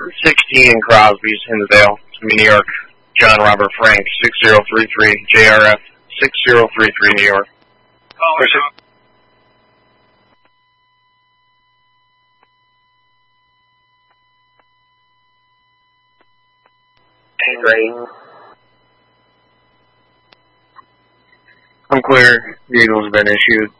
16 Crosby's in the Vale, New York. John Robert Frank, 6033, JRF, 6033, New York. Great. I'm clear. Vehicle's been issued.